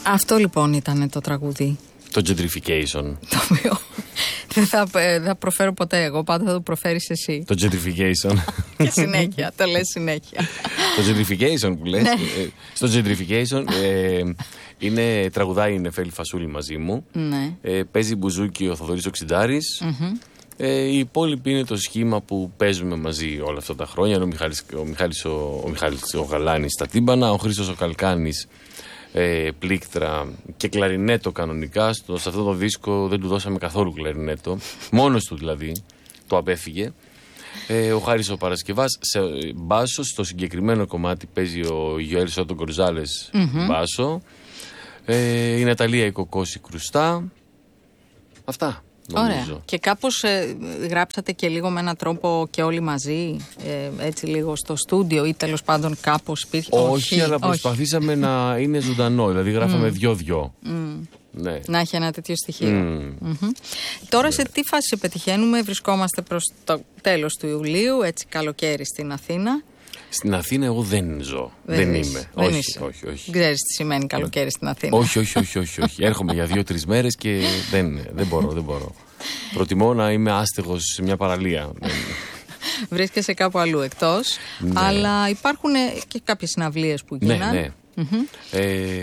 Αυτό λοιπόν ήταν το τραγούδι. Το Gentrification. Το οποίο δεν θα προφέρω ποτέ εγώ, πάντα θα το προφέρεις εσύ. Το Gentrification. Και συνέχεια, το λες συνέχεια. Το Gentrification που λες. Στο Gentrification τραγουδάει η Νεφέλη Φασούλη μαζί μου. Ναι. Παίζει μπουζούκι ο Θοδωρής ο Ξιντάρης. Η υπόλοιπη είναι το σχήμα που παίζουμε μαζί όλα αυτά τα χρόνια. Είναι ο Μιχάλης ο Γαλάνης στα τύμπανα, ο Χρήστος ο Καλκάνης πλήκτρα και κλαρινέτο κανονικά. Σε αυτό το δίσκο δεν του δώσαμε καθόλου κλαρινέτο. Μόνος του δηλαδή το απέφυγε. Ο Χάρης ο Παρασκευάς σε μπάσο. Στο συγκεκριμένο κομμάτι παίζει ο Γιώργος Ότο Γκορζάλες μπάσο. Η Ναταλία η Κοκόση κρουστά. Αυτά. Νομίζω. Ωραία. Και κάπως γράψατε και λίγο με έναν τρόπο και όλοι μαζί, έτσι λίγο στο στούντιο ή τέλος πάντων κάπως υπήρχε. Όχι, αλλά προσπαθήσαμε να είναι ζωντανό. Δηλαδή γράφαμε δυο-δυο. Ναι. Να έχει ένα τέτοιο στοιχείο. Τώρα σε τι φάση πετυχαίνουμε? Βρισκόμαστε προς το τέλος του Ιουλίου, έτσι καλοκαίρι στην Αθήνα. Στην Αθήνα εγώ δεν ζω. Δεν είμαι. Όχι. Ξέρεις τι σημαίνει καλοκαίρι στην Αθήνα? Όχι. Έρχομαι για 2-3 μέρες και δεν μπορώ. Προτιμώ να είμαι άστεγος σε μια παραλία. Βρίσκεσαι κάπου αλλού εκτός. Ναι. Αλλά υπάρχουν και κάποιες συναυλίες που γίνανε. Ναι.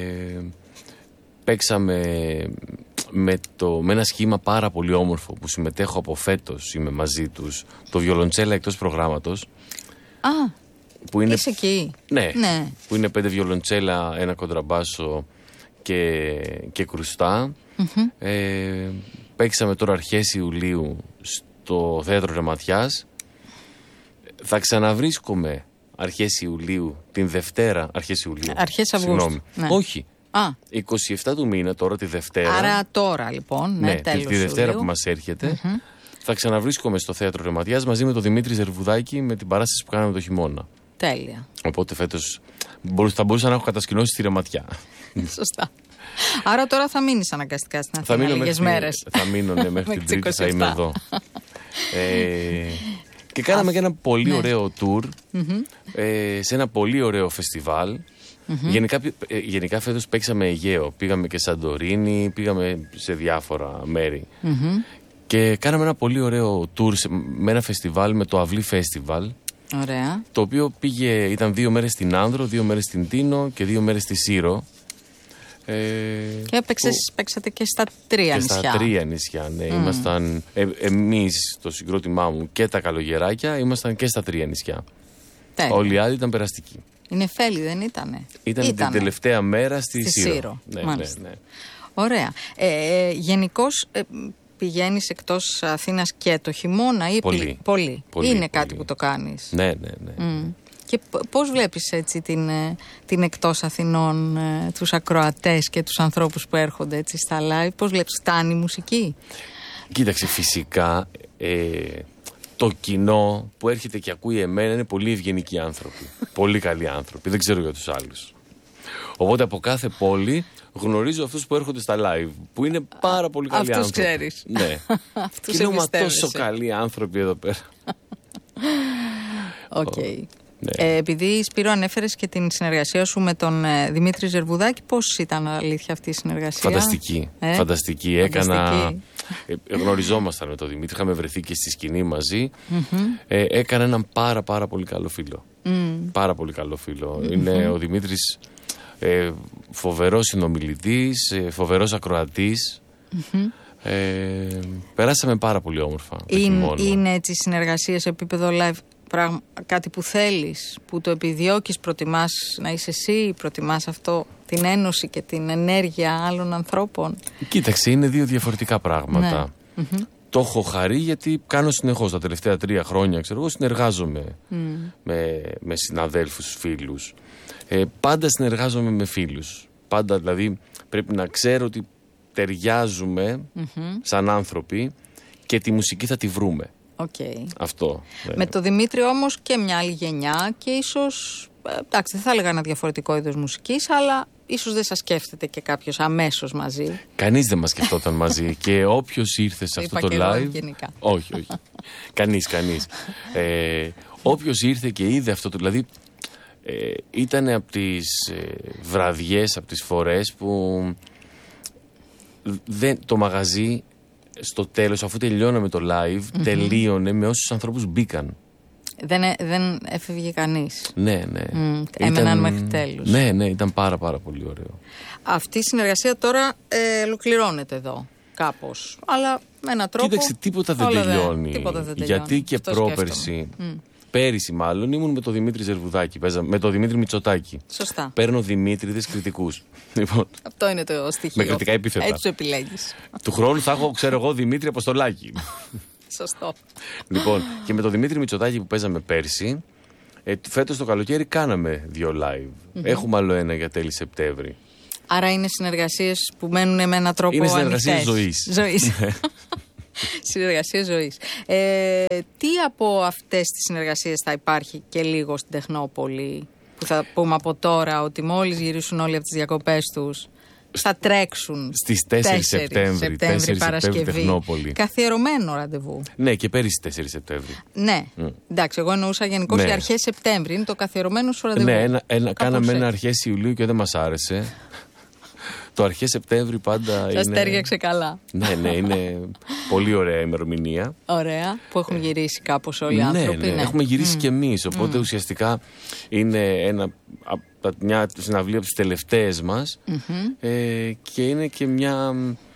Παίξαμε με ένα σχήμα πάρα πολύ όμορφο που συμμετέχω από φέτος, είμαι μαζί τους. Το Βιολοντσέλα εκτός προγράμματος. Που είναι, είσαι εκεί. Ναι. Που είναι 5 βιολοντσέλα, ένα κοντραμπάσο και κρουστά. Παίξαμε τώρα αρχές Ιουλίου στο Θέατρο Ρεματιάς. Θα ξαναβρίσκομαι αρχές Ιουλίου, την Δευτέρα. Αρχές Αυγούστου. Ναι. Όχι. 27 του μήνα τώρα τη Δευτέρα. Άρα τώρα λοιπόν. Ναι, τη Δευτέρα που μας έρχεται. Θα ξαναβρίσκομαι στο Θέατρο Ρεματιάς μαζί με τον Δημήτρη Ζερβουδάκη με την παράσταση που κάναμε το χειμώνα. Τέλεια. Οπότε φέτος θα μπορούσα να έχω κατασκηνώσει στη Ρεματιά. Σωστά. Άρα τώρα θα μείνεις αναγκαστικά στην Αθήνα λίγες μέρες. Θα μείνω μέχρι την Τρίτη, θα είμαι εδώ. Και κάναμε και ένα πολύ ωραίο tour σε ένα πολύ ωραίο φεστιβάλ. Γενικά φέτος παίξαμε Αιγαίο. Πήγαμε και Σαντορίνη, πήγαμε σε διάφορα μέρη. Και κάναμε ένα πολύ ωραίο tour με ένα φεστιβάλ, με το Αυλή Φεστιβάλ. Ωραία. Το οποίο ήταν 2 μέρες στην Άνδρο, 2 μέρες στην Τίνο και 2 μέρες στη Σύρο. Και παίξατε και στα 3 νησιά. Και στα 3 νησιά, ναι. Ήμασταν εμείς, το συγκρότημά μου και τα καλογεράκια, ήμασταν και στα 3 νησιά. Όλοι οι άλλοι ήταν περαστικοί. Η Νεφέλη δεν ήτανε? Ήταν την τελευταία μέρα στη Σύρο. Ναι. Ωραία. Γενικώς πηγαίνεις εκτός Αθήνας και το χειμώνα ή πολύ. Είναι κάτι που το κάνεις? Ναι. Και πώς βλέπεις έτσι την εκτός Αθηνών, τους ακροατές και τους ανθρώπους που έρχονται έτσι στα live? Πώς βλέπεις, φτάνει η μουσική? Κοίταξε, φυσικά το κοινό που έρχεται και ακούει εμένα είναι πολύ ευγενικοί άνθρωποι. Πολύ καλοί άνθρωποι, δεν ξέρω για τους άλλους. Οπότε από κάθε πόλη γνωρίζω αυτούς που έρχονται στα live, που είναι πάρα πολύ καλοί άνθρωποι. Αυτούς ξέρεις. Ναι. Αυτούς και είναι τόσο καλοί άνθρωποι εδώ πέρα. Οκ. Ναι. Επειδή, Σπύρο, ανέφερες και την συνεργασία σου με τον Δημήτρη Ζερβουδάκη, πώς ήταν αλήθεια αυτή η συνεργασία? Φανταστική. Γνωριζόμασταν με τον Δημήτρη, είχαμε βρεθεί και στη σκηνή μαζί. Έκανα έναν πάρα πολύ καλό φίλο. Πάρα πολύ καλό φίλο. Είναι ο Δημήτρης φοβερός συνομιλητής, φοβερός ακροατής. Περάσαμε πάρα πολύ όμορφα. Είναι έτσι συνεργασία σε επίπεδο live κάτι που θέλεις, που το επιδιώκεις, προτιμάς να είσαι εσύ, προτιμάς αυτό, την ένωση και την ενέργεια άλλων ανθρώπων? Κοίταξε, είναι 2 διαφορετικά πράγματα. Το έχω χαρεί γιατί κάνω συνεχώς τα τελευταία 3 χρόνια, συνεργάζομαι με συναδέλφους, φίλους. Πάντα συνεργάζομαι με φίλους. Πάντα δηλαδή πρέπει να ξέρω ότι ταιριάζουμε σαν άνθρωποι και τη μουσική θα τη βρούμε. Αυτό. Με το Δημήτρη όμως και μια άλλη γενιά και ίσως, εντάξει, δεν θα έλεγα ένα διαφορετικό είδος μουσικής, αλλά ίσως δεν σας σκέφτεται και κάποιος αμέσως μαζί. Κανείς δεν μας σκεφτόταν μαζί και όποιος ήρθε σε αυτό το live... Γενικά. Όχι. Κανείς. Όποιος ήρθε και είδε αυτό το... Δηλαδή, Ήταν από τις βραδιές, από τις φορές που το μαγαζί στο τέλος, αφού τελειώναμε το live, τελείωνε με όσους ανθρώπους μπήκαν. Δεν έφευγε κανείς. Ναι. Έμεναν μέχρι τέλους. Ναι, ήταν πάρα πολύ ωραίο. Αυτή η συνεργασία τώρα ολοκληρώνεται εδώ κάπως. Αλλά με έναν τρόπο. Κοίταξε, τίποτα δεν τελειώνει. Τίποτα δεν τελειώνει. Γιατί και πρόπερση. Πέρυσι μάλλον ήμουν με τον Δημήτρη Ζερβουδάκη, με τον Δημήτρη Μητσοτάκη. Σωστά. Παίρνω Δημήτριδες κριτικούς. Λοιπόν, αυτό είναι το στοιχείο. Με κριτικά επίθετα. Έτσι το επιλέγεις. Του χρόνου θα έχω, ξέρω εγώ, Δημήτρη Αποστολάκη. Σωστό. Λοιπόν, και με τον Δημήτρη Μητσοτάκη που παίζαμε πέρσι, φέτος το καλοκαίρι κάναμε 2 live. Έχουμε άλλο ένα για τέλη Σεπτέμβρη. Άρα είναι συνεργασίες που μένουν με έναν τρόπο ανοιχτές. Είναι συνεργασίες ζωής. Συνεργασία ζωής. Τι από αυτές τις συνεργασίες θα υπάρχει και λίγο στην Τεχνόπολη, που θα πούμε από τώρα ότι μόλις γυρίσουν όλοι από τις διακοπές τους θα τρέξουν στις 4 Σεπτέμβρη Παρασκευή. Τεχνόπολη. Καθιερωμένο ραντεβού. Ναι, και πέρυσι 4 Σεπτέμβρη. Ναι. Εντάξει, εγώ εννοούσα γενικώς οι αρχές Σεπτέμβρη. Είναι το καθιερωμένο σου ραντεβού. Ναι, κάναμε ένα αρχές Ιουλίου και δεν μας άρεσε. Το αρχές Σεπτέμβρη πάντα σας τέριαξε καλά. Ναι, είναι πολύ ωραία ημερομηνία. Ωραία, που έχουν γυρίσει κάπως όλοι οι άνθρωποι. Ναι, έχουμε γυρίσει κι εμείς. Οπότε ουσιαστικά είναι μια συναυλία από τις τελευταίες μας και είναι και μια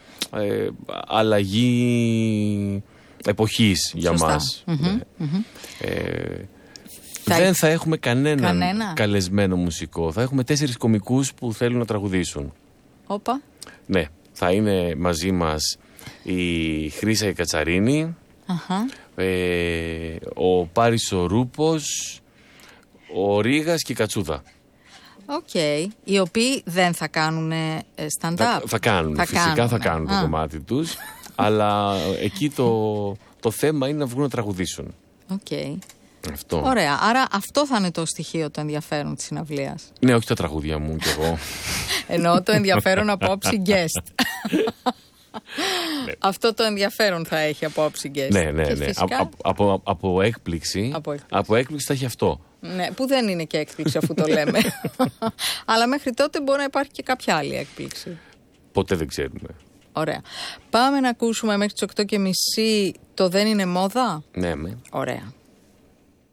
αλλαγή εποχής για μας. Δεν θα έχουμε κανέναν καλεσμένο μουσικό. Θα έχουμε 4 κωμικούς που θέλουν να τραγουδήσουν. Όπα. Ναι, θα είναι μαζί μας η Χρύσα η Κατσαρίνη, ο Πάρης ο Ρούπος, ο Ρήγας και η Κατσούδα. Οκ. Οι οποίοι δεν θα κάνουν stand-up. Θα κάνουν, φυσικά θα κάνουν το κομμάτι τους, αλλά εκεί το θέμα είναι να βγουν να τραγουδήσουν. Οκ. Αυτό. Ωραία. Άρα αυτό θα είναι το στοιχείο, το ενδιαφέρον της συναυλίας. Ναι, όχι τα τραγούδια μου κι εγώ. Εννοώ το ενδιαφέρον απόψη guest. Αυτό το ενδιαφέρον θα έχει απόψη guest. Ναι. Φυσικά... Από έκπληξη θα έχει αυτό. Ναι, που δεν είναι και έκπληξη αφού το λέμε. Αλλά μέχρι τότε μπορεί να υπάρχει και κάποια άλλη έκπληξη. Ποτέ δεν ξέρουμε. Ωραία. Πάμε να ακούσουμε μέχρι τις 8:30 το «Δεν είναι μόδα». Ναι. Ωραία.